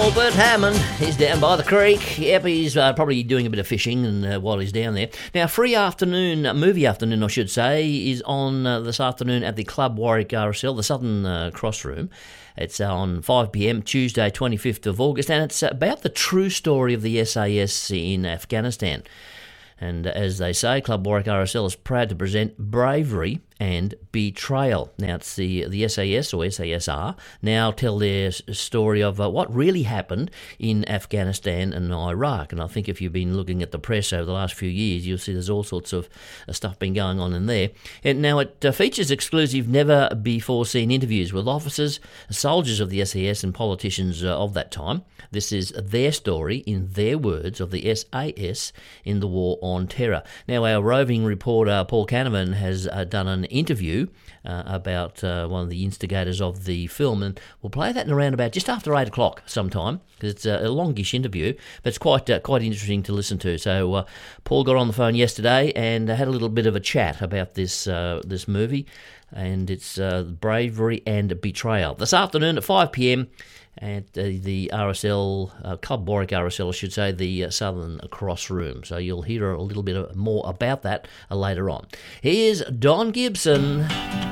Old Bert Hammond, he's down by the creek. Yep, he's probably doing a bit of fishing and while he's down there. Now, movie afternoon, I should say, is on this afternoon at the Club Warwick RSL, the Southern Cross Room. It's on 5pm, Tuesday, 25th of August, and it's about the true story of the SAS in Afghanistan. And as they say, Club Warwick RSL is proud to present Bravery and Betrayal. Now, it's the SAS or SASR now tell their story of what really happened in Afghanistan and Iraq. And I think if you've been looking at the press over the last few years, you'll see there's all sorts of stuff been going on in there. And now it features exclusive, never-before-seen interviews with officers, soldiers of the SAS and politicians of that time. This is their story, in their words, of the SAS in the war on terror. Now, our roving reporter, Paul Canavan, has done an interview about one of the instigators of the film, and we'll play that in around about just after 8 o'clock sometime, because it's a longish interview, but it's quite interesting to listen to. So Paul got on the phone yesterday and had a little bit of a chat about this movie, and it's Bravery and Betrayal. This afternoon at 5pm at the RSL, Club Warwick RSL, I should say, the Southern Cross Room. So you'll hear a little bit more about that later on. Here's Don Gibson.